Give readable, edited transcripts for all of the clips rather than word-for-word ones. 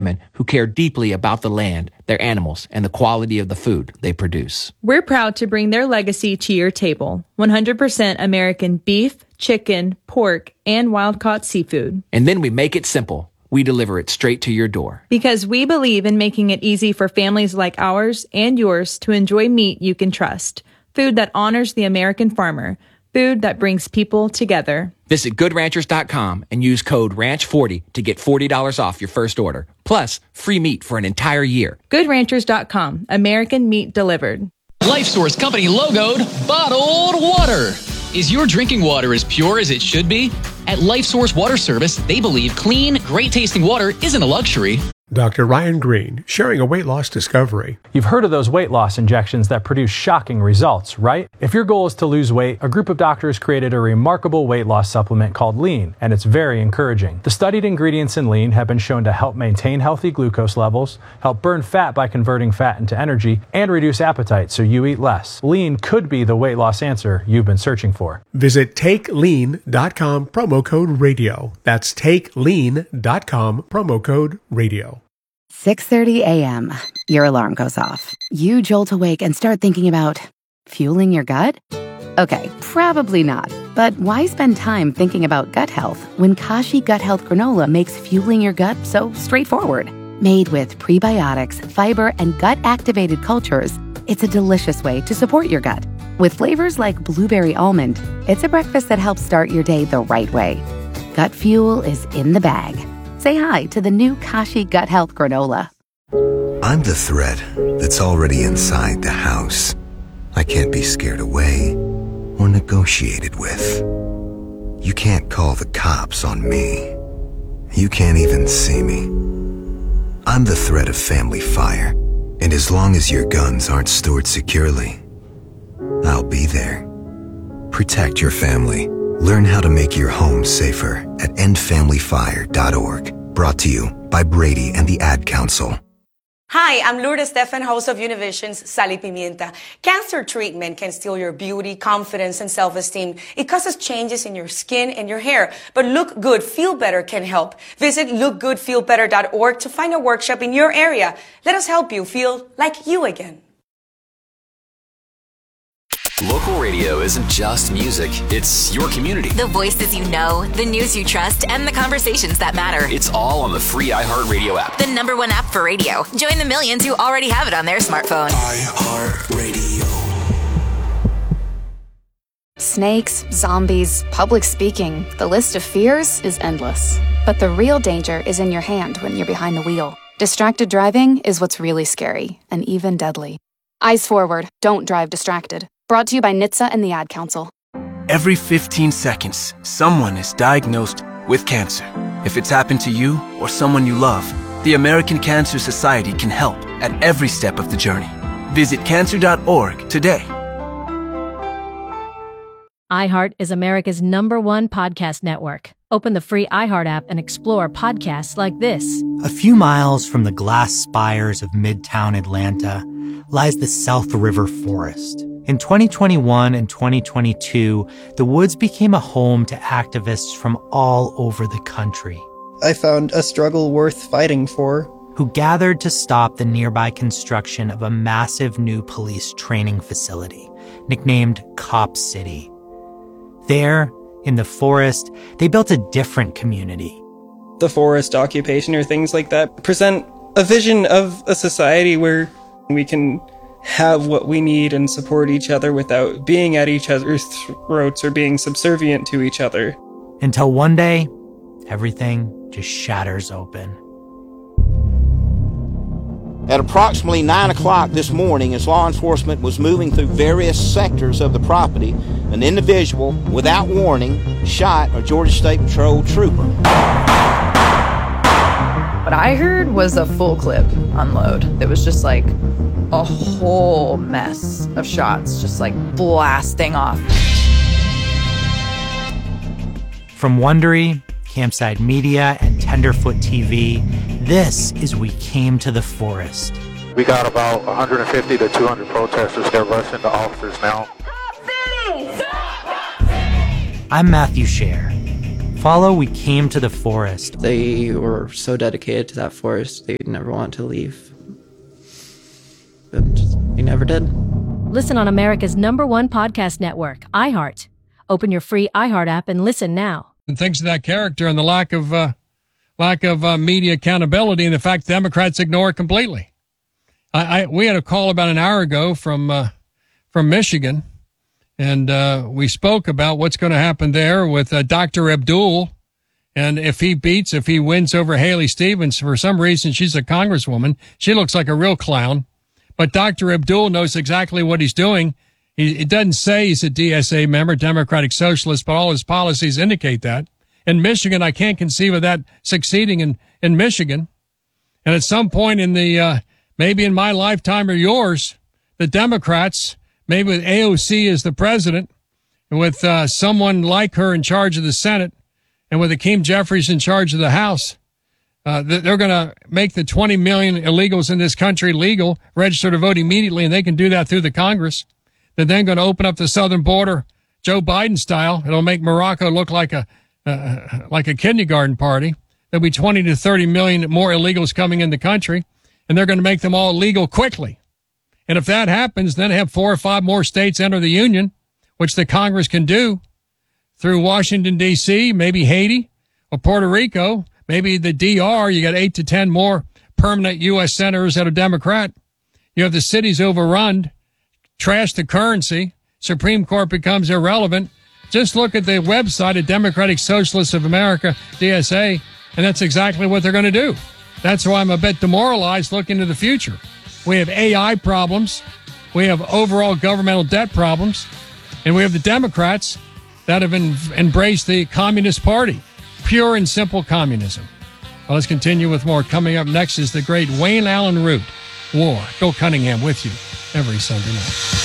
fishermen who care deeply about the land, their animals, and the quality of the food they produce. We're proud to bring their legacy to your table. 100% American beef, chicken, pork, and wild-caught seafood. And then we make it simple. We deliver it straight to your door. Because we believe in making it easy for families like ours and yours to enjoy meat you can trust. Food that honors the American farmer. Food that brings people together. Visit GoodRanchers.com and use code RANCH40 to get $40 off your first order. Plus, free meat for an entire year. GoodRanchers.com. American meat delivered. LifeSource Company logoed bottled water. Is your drinking water as pure as it should be? At LifeSource Water Service, they believe clean, great-tasting water isn't a luxury. Dr. Ryan Green, sharing a weight loss discovery. You've heard of those weight loss injections that produce shocking results, right? If your goal is to lose weight, a group of doctors created a remarkable weight loss supplement called Lean, and it's very encouraging. The studied ingredients in Lean have been shown to help maintain healthy glucose levels, help burn fat by converting fat into energy, and reduce appetite so you eat less. Lean could be the weight loss answer you've been searching for. Visit TakeLean.com, promo code radio. That's TakeLean.com, promo code radio. 6:30 a.m. Your alarm goes off. You jolt awake and start thinking about fueling your gut? Okay, probably not. But why spend time thinking about gut health when Kashi Gut Health Granola makes fueling your gut so straightforward? Made with prebiotics, fiber, and gut-activated cultures, it's a delicious way to support your gut. With flavors like blueberry almond, it's a breakfast that helps start your day the right way. Gut fuel is in the bag. Say hi to the new Kashi Gut Health Granola. I'm the threat that's already inside the house. I can't be scared away or negotiated with. You can't call the cops on me. You can't even see me. I'm the threat of family fire, and as long as your guns aren't stored securely, I'll be there. Protect your family. Learn how to make your home safer at endfamilyfire.org. Brought to you by Brady and the Ad Council. Hi, I'm Lourdes Stefan, host of Univision's Sal y Pimienta. Cancer treatment can steal your beauty, confidence, and self-esteem. It causes changes in your skin and your hair. But Look Good, Feel Better can help. Visit lookgoodfeelbetter.org to find a workshop in your area. Let us help you feel like you again. Local radio isn't just music, it's your community. The voices you know, the news you trust, and the conversations that matter. It's all on the free iHeartRadio app. The #1 app for radio. Join the millions who already have it on their smartphone. iHeartRadio. Snakes, zombies, public speaking. The list of fears is endless. But the real danger is in your hand when you're behind the wheel. Distracted driving is what's really scary and even deadly. Eyes forward, don't drive distracted. Brought to you by NHTSA and the Ad Council. Every 15 seconds, someone is diagnosed with cancer. If it's happened to you or someone you love, the American Cancer Society can help at every step of the journey. Visit cancer.org today. iHeart is America's #1 podcast network. Open the free iHeart app and explore podcasts like this. A few miles from the glass spires of Midtown Atlanta lies the South River Forest. In 2021 and 2022, the woods became a home to activists from all over the country. I found a struggle worth fighting for. Who gathered to stop the nearby construction of a massive new police training facility, nicknamed Cop City. There, in the forest, they built a different community. The forest occupation or things like that present a vision of a society where we can have what we need and support each other without being at each other's throats or being subservient to each other. Until one day, everything just shatters open. At approximately 9 o'clock this morning, as law enforcement was moving through various sectors of the property, an individual, without warning, shot a Georgia State Patrol trooper. What I heard was a full clip unload. It was just like a whole mess of shots just like blasting off. From Wondery, Campside Media, and Tenderfoot TV, this is We Came to the Forest. We got about 150 to 200 protesters. They're rushing the officers now. I'm Matthew Scher. Follow We Came to the Forest. They were so dedicated to that forest, they never wanted to leave. And they never did. Listen on America's #1 podcast network, iHeart. Open your free iHeart app and listen now. And thanks to that character and the lack of media accountability and the fact Democrats ignore it completely. We had a call about an hour ago from Michigan, and we spoke about what's going to happen there with Dr. Abdul. And if he wins over Haley Stevens, for some reason, she's a congresswoman. She looks like a real clown. But Dr. Abdul knows exactly what he's doing. It doesn't say he's a DSA member, Democratic Socialist, but all his policies indicate that. In Michigan, I can't conceive of that succeeding in Michigan. And at some point in the, maybe in my lifetime or yours, the Democrats, maybe with AOC as the president, and with someone like her in charge of the Senate, and with Hakeem Jeffries in charge of the House, they're going to make the 20 million illegals in this country legal, register to vote immediately, and they can do that through the Congress. They're then going to open up the southern border, Joe Biden style. It'll make Morocco look like a kindergarten party. There'll be 20 to 30 million more illegals coming in the country, and they're going to make them all legal quickly. And if that happens, then have 4 or 5 more states enter the union, which the Congress can do through Washington, D.C., maybe Haiti or Puerto Rico, maybe the D.R. You got 8 to 10 more permanent U.S. senators that are Democrat. You have the cities overrun, trash the currency, Supreme Court becomes irrelevant. Just look at the website of Democratic Socialists of America, DSA, and that's exactly what they're going to do. That's why I'm a bit demoralized looking to the future. We have AI problems. We have overall governmental debt problems. And we have the Democrats that have embraced the Communist Party. Pure and simple communism. Well, let's continue with more. Coming up next is the great Wayne Allen Root. War. Bill Cunningham with you every Sunday night.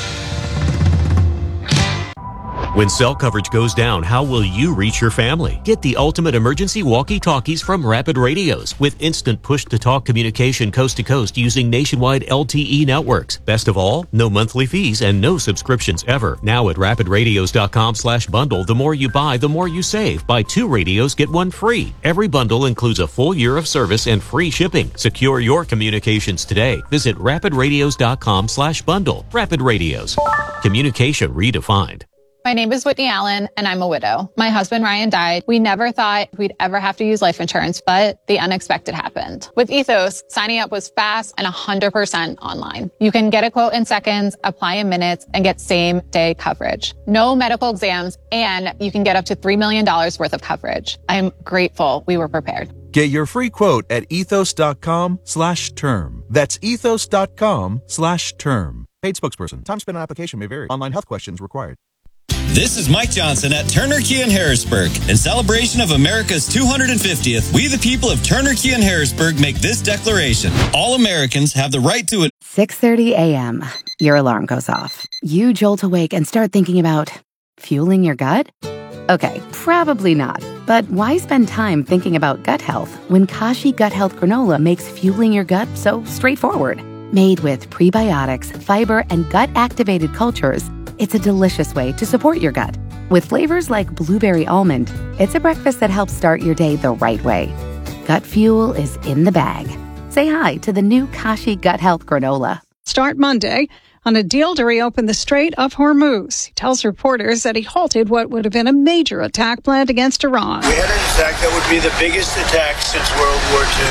When cell coverage goes down, how will you reach your family? Get the ultimate emergency walkie-talkies from Rapid Radios with instant push-to-talk communication coast to coast using nationwide LTE networks. Best of all, no monthly fees and no subscriptions ever. Now at rapidradios.com/bundle, the more you buy, the more you save. Buy 2 radios, get 1 free. Every bundle includes a full year of service and free shipping. Secure your communications today. Visit rapidradios.com/bundle. Rapid Radios. Communication redefined. My name is Whitney Allen, and I'm a widow. My husband, Ryan, died. We never thought we'd ever have to use life insurance, but the unexpected happened. With Ethos, signing up was fast and 100% online. You can get a quote in seconds, apply in minutes, and get same-day coverage. No medical exams, and you can get up to $3 million worth of coverage. I'm grateful we were prepared. Get your free quote at ethos.com/term. That's ethos.com/term. Paid spokesperson. Time spent on application may vary. Online health questions required. This is Mike Johnson at Turner Kia in Harrisburg. In celebration of America's 250th, we the people of Turner Kia in Harrisburg make this declaration. All Americans have the right to it. 6:30 a.m. Your alarm goes off. You jolt awake and start thinking about fueling your gut? Okay, probably not. But why spend time thinking about gut health when Kashi Gut Health Granola makes fueling your gut so straightforward? Made with prebiotics, fiber, and gut-activated cultures, it's a delicious way to support your gut. With flavors like blueberry almond, it's a breakfast that helps start your day the right way. Gut fuel is in the bag. Say hi to the new Kashi Gut Health Granola. Start Monday on a deal to reopen the Strait of Hormuz. He tells reporters that he halted what would have been a major attack planned against Iran. We had an attack that would be the biggest attack since World War II,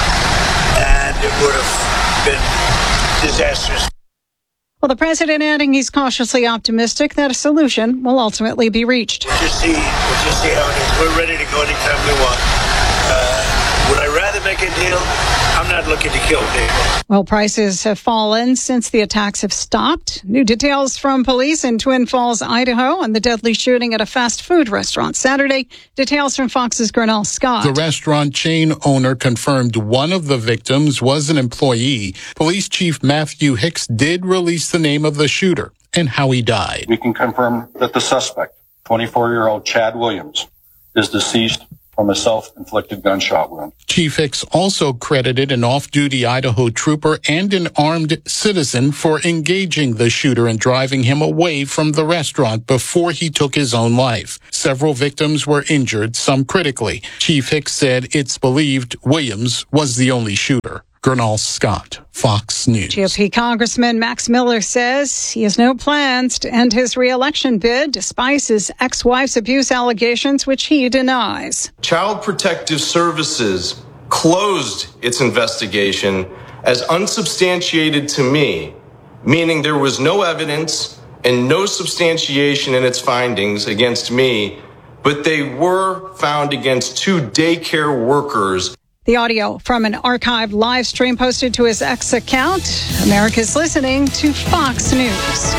and it would have been disastrous. Well, the president adding he's cautiously optimistic that a solution will ultimately be reached. We'll just see how it is. We're ready to go anytime we want. Would I rather make a deal? I'm not looking to kill people. Well, prices have fallen since the attacks have stopped. New details from police in Twin Falls, Idaho, on the deadly shooting at a fast food restaurant Saturday. Details from Fox's Grinnell Scott. The restaurant chain owner confirmed one of the victims was an employee. Police Chief Matthew Hicks did release the name of the shooter and how he died. We can confirm that the suspect, 24-year-old Chad Williams, is deceased from a self-inflicted gunshot wound. Chief Hicks also credited an off-duty Idaho trooper and an armed citizen for engaging the shooter and driving him away from the restaurant before he took his own life. Several victims were injured, some critically. Chief Hicks said it's believed Williams was the only shooter. Gernal Scott, Fox News. GOP Congressman Max Miller says he has no plans to end his re-election bid despite his ex-wife's abuse allegations, which he denies. Child Protective Services closed its investigation as unsubstantiated to me, meaning there was no evidence and no substantiation in its findings against me, but they were found against 2 daycare workers. The audio from an archived live stream posted to his X account. America's listening to Fox News.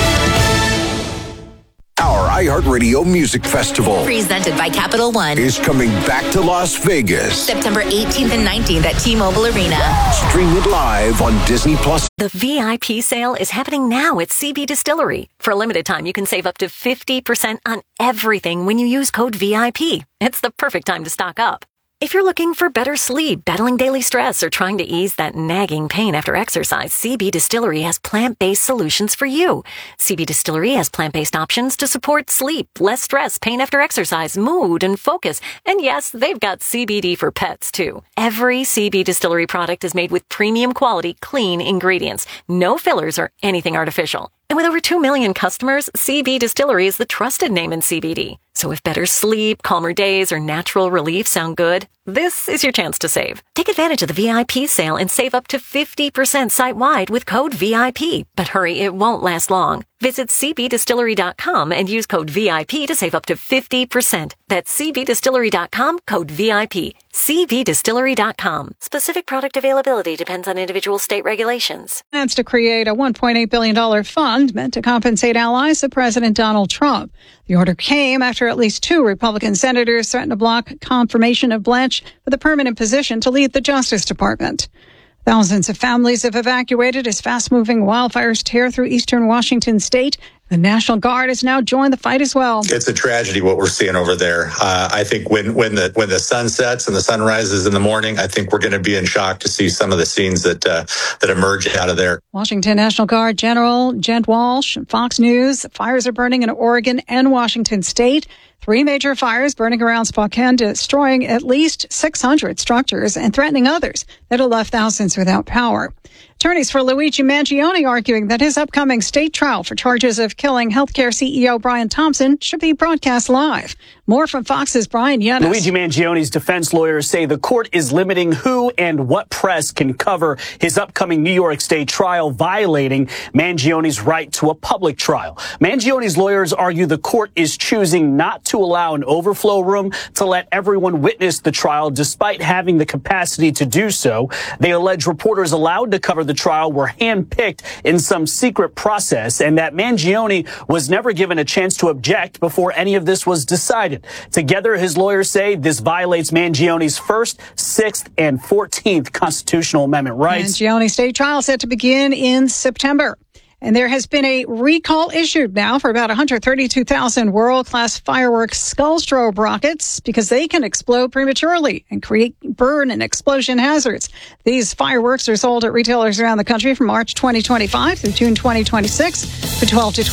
Our iHeartRadio Music Festival, Presented by Capital One, is coming back to Las Vegas. September 18th and 19th at T-Mobile Arena. Stream it live on Disney Plus. The VIP sale is happening now at CB Distillery. For a limited time, you can save up to 50% on everything when you use code VIP. It's the perfect time to stock up. If you're looking for better sleep, battling daily stress, or trying to ease that nagging pain after exercise, CB Distillery has plant-based solutions for you. CB Distillery has plant-based options to support sleep, less stress, pain after exercise, mood, and focus. And yes, they've got CBD for pets, too. Every CB Distillery product is made with premium quality, clean ingredients. No fillers or anything artificial. And with over 2 million customers, CB Distillery is the trusted name in CBD. So if better sleep, calmer days, or natural relief sound good, this is your chance to save. Take advantage of the VIP sale and save up to 50% site-wide with code VIP. But hurry, it won't last long. Visit cbdistillery.com and use code VIP to save up to 50%. That's cbdistillery.com, code VIP. cbdistillery.com. Specific product availability depends on individual state regulations. Plans to create a $1.8 billion fund meant to compensate allies of President Donald Trump. The order came after at least 2 Republican senators threatened to block confirmation of Blanche for the permanent position to lead the Justice Department. Thousands of families have evacuated as fast-moving wildfires tear through eastern Washington state. The National Guard has now joined the fight as well. It's a tragedy what we're seeing over there. I think when the sun sets and the sun rises in the morning, I think we're going to be in shock to see some of the scenes that emerge out of there. Washington National Guard General Jen Walsh, Fox News. Fires are burning in Oregon and Washington state. 3 major fires burning around Spokane, destroying at least 600 structures and threatening others that have left thousands without power. Attorneys for Luigi Mangione arguing that his upcoming state trial for charges of killing healthcare CEO Brian Thompson should be broadcast live. More from Fox's Brian Yennis. Luigi Mangione's defense lawyers say the court is limiting who and what press can cover his upcoming New York State trial, violating Mangione's right to a public trial. Mangione's lawyers argue the court is choosing not to allow an overflow room to let everyone witness the trial despite having the capacity to do so. They allege reporters allowed to cover the trial were handpicked in some secret process and that Mangione was never given a chance to object before any of this was decided. Together, his lawyers say this violates Mangione's 1st, 6th, and 14th constitutional amendment rights. Mangione state trial set to begin in September. And there has been a recall issued now for about 132,000 world-class fireworks skull strobe rockets because they can explode prematurely and create burn and explosion hazards. These fireworks are sold at retailers around the country from March 2025 through June 2026 for $12 to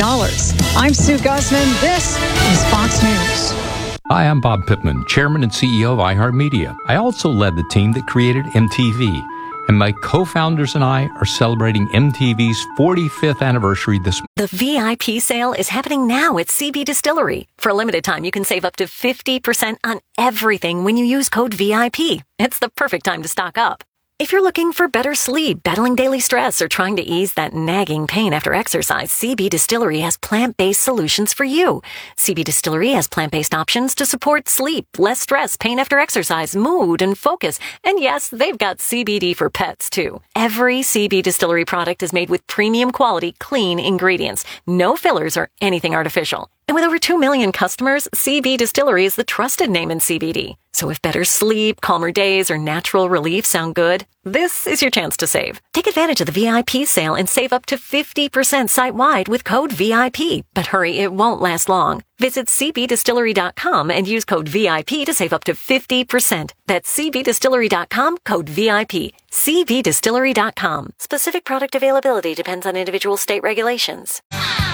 $25. I'm Sue Guzman. This is Fox News. Hi, I'm Bob Pittman, Chairman and CEO of iHeartMedia. I also led the team that created MTV. And my co-founders and I are celebrating MTV's 45th anniversary this month. The VIP sale is happening now at CB Distillery. For a limited time, you can save up to 50% on everything when you use code VIP. It's the perfect time to stock up. If you're looking for better sleep, battling daily stress, or trying to ease that nagging pain after exercise, CB Distillery has plant-based solutions for you. CB Distillery has plant-based options to support sleep, less stress, pain after exercise, mood, and focus. And yes, they've got CBD for pets, too. Every CB Distillery product is made with premium quality, clean ingredients. No fillers or anything artificial. And with over 2 million customers, CB Distillery is the trusted name in CBD. So if better sleep, calmer days, or natural relief sound good, this is your chance to save. Take advantage of the VIP sale and save up to 50% site-wide with code VIP. But hurry, it won't last long. Visit cbdistillery.com and use code VIP to save up to 50%. That's cbdistillery.com, code VIP. cbdistillery.com. Specific product availability depends on individual state regulations.